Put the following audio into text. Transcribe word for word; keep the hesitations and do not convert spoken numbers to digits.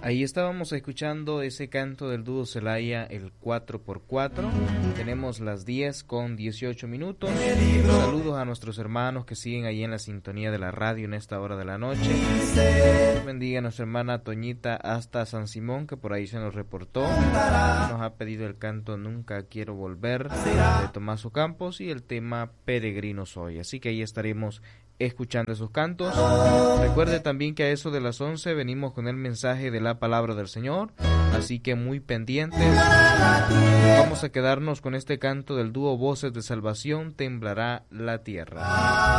Ahí estábamos escuchando ese canto del dúo Celaya, el cuatro por cuatro. Tenemos las diez con dieciocho minutos. Saludos a nuestros hermanos que siguen ahí en la sintonía de la radio en esta hora de la noche. Dios bendiga a nuestra hermana Toñita hasta San Simón, que por ahí se nos reportó. Nos ha pedido el canto Nunca Quiero Volver de Tomás Ocampos y el tema Peregrino Soy. Así que ahí estaremos escuchando esos cantos. Recuerde también que a eso de las once venimos con el mensaje de la palabra del Señor, así que muy pendientes. Vamos a quedarnos con este canto del dúo Voces de Salvación, Temblará la Tierra.